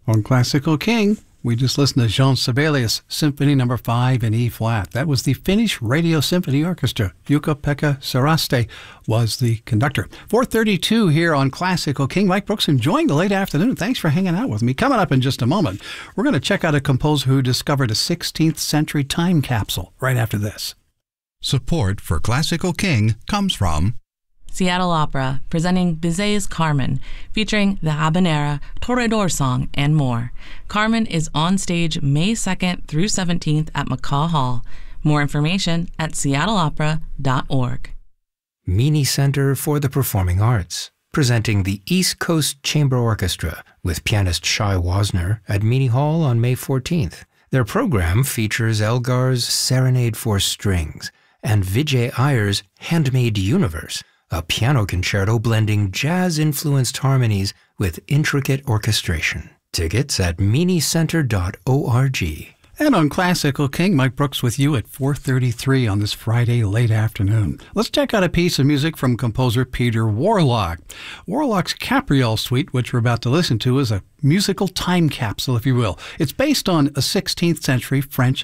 On Classical King, we just listened to Jean Sibelius Symphony No. 5 in E-flat. That was the Finnish Radio Symphony Orchestra. Jukka-Pekka Saraste was the conductor. 4:32 here on Classical King. Mike Brooks enjoying the late afternoon. Thanks for hanging out with me. Coming up in just a moment, we're going to check out a composer who discovered a 16th century time capsule right after this. Support for Classical King comes from Seattle Opera, presenting Bizet's Carmen, featuring the habanera, Toreador song, and more. Carmen is on stage May 2nd through 17th at McCaw Hall. More information at seattleopera.org. Meany Center for the Performing Arts, presenting the East Coast Chamber Orchestra with pianist Shai Wasner at Meany Hall on May 14th. Their program features Elgar's Serenade for Strings and Vijay Iyer's Handmade Universe, a piano concerto blending jazz-influenced harmonies with intricate orchestration. Tickets at meanycenter.org. And on Classical King, Mike Brooks with you at 4:33 on this Friday late afternoon. Let's check out a piece of music from composer Peter Warlock. Warlock's Capriole Suite, which we're about to listen to, is a musical time capsule, if you will. It's based on a 16th century French